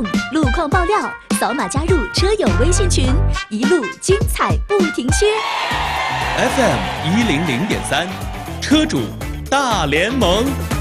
路况爆料，扫码加入车友微信群，一路精彩不停歇。 FM 100.3，车主大联盟。